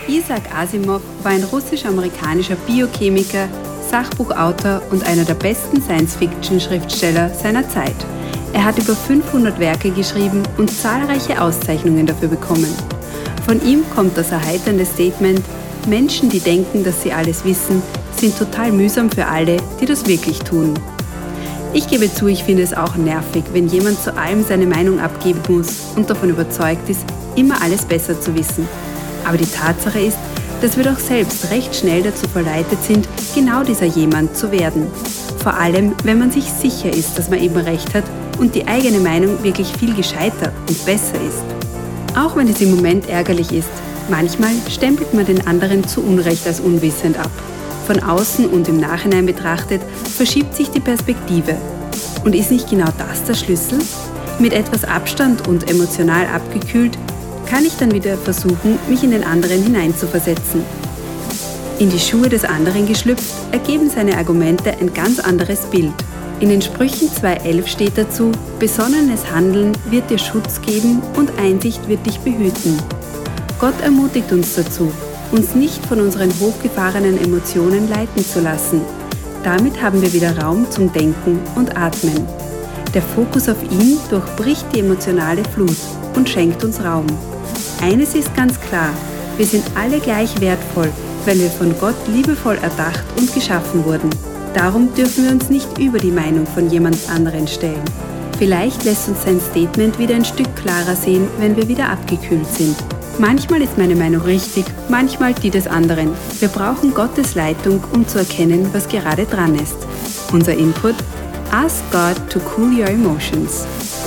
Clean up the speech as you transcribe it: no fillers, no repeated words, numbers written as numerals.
Isaac Asimov war ein russisch-amerikanischer Biochemiker, Sachbuchautor und einer der besten Science-Fiction-Schriftsteller seiner Zeit. Er hat über 500 Werke geschrieben und zahlreiche Auszeichnungen dafür bekommen. Von ihm kommt das erheiternde Statement: Menschen, die denken, dass sie alles wissen, sind total mühsam für alle, die das wirklich tun. Ich gebe zu, ich finde es auch nervig, wenn jemand zu allem seine Meinung abgeben muss und davon überzeugt ist, immer alles besser zu wissen. Aber die Tatsache ist, dass wir doch selbst recht schnell dazu verleitet sind, genau dieser jemand zu werden. Vor allem, wenn man sich sicher ist, dass man eben recht hat und die eigene Meinung wirklich viel gescheiter und besser ist. Auch wenn es im Moment ärgerlich ist, manchmal stempelt man den anderen zu Unrecht als unwissend ab. Von außen und im Nachhinein betrachtet verschiebt sich die Perspektive. Und ist nicht genau das der Schlüssel? Mit etwas Abstand und emotional abgekühlt kann ich dann wieder versuchen, mich in den anderen hineinzuversetzen. In die Schuhe des anderen geschlüpft, ergeben seine Argumente ein ganz anderes Bild. In den Sprüchen 2,11 steht dazu: Besonnenes Handeln wird dir Schutz geben und Einsicht wird dich behüten. Gott ermutigt uns dazu, uns nicht von unseren hochgefahrenen Emotionen leiten zu lassen. Damit haben wir wieder Raum zum Denken und Atmen. Der Fokus auf ihn durchbricht die emotionale Flut und schenkt uns Raum. Eines ist ganz klar: Wir sind alle gleich wertvoll, weil wir von Gott liebevoll erdacht und geschaffen wurden. Darum dürfen wir uns nicht über die Meinung von jemand anderen stellen. Vielleicht lässt uns sein Statement wieder ein Stück klarer sehen, wenn wir wieder abgekühlt sind. Manchmal ist meine Meinung richtig, manchmal die des anderen. Wir brauchen Gottes Leitung, um zu erkennen, was gerade dran ist. Unser Input: Ask God to cool your emotions.